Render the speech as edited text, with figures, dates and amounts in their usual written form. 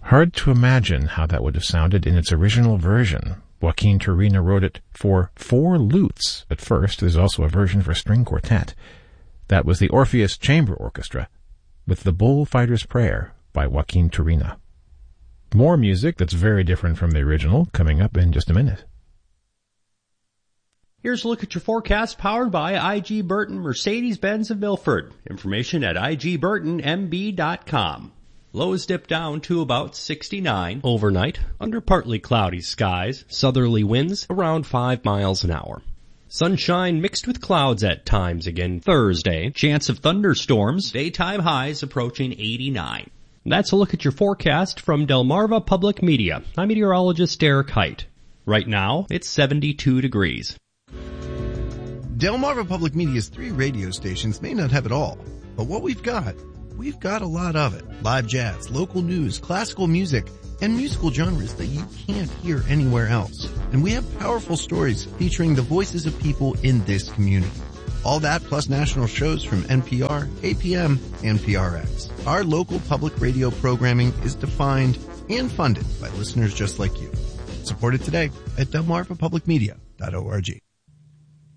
Hard to imagine how that would have sounded in its original version. Joaquin Turina wrote it for 4 lutes at first. There's also a version for string quartet. That was the Orpheus Chamber Orchestra with The Bullfighter's Prayer by Joaquin Turina. More music that's very different from the original coming up in just a minute. Here's a look at your forecast powered by IG Burton Mercedes-Benz of Milford. Information at igburtonmb.com. Lows dip down to about 69 overnight under partly cloudy skies, southerly winds around 5 miles an hour. Sunshine mixed with clouds at times again Thursday. Chance of thunderstorms, daytime highs approaching 89. That's a look at your forecast from Delmarva Public Media. I'm meteorologist Derek Height. Right now, it's 72 degrees. Delmarva Public Media's 3 radio stations may not have it all, but what we've got a lot of it. Live jazz, local news, classical music, and musical genres that you can't hear anywhere else. And we have powerful stories featuring the voices of people in this community. All that plus national shows from NPR, APM, and PRX. Our local public radio programming is defined and funded by listeners just like you. Support it today at delmarvapublicmedia.org.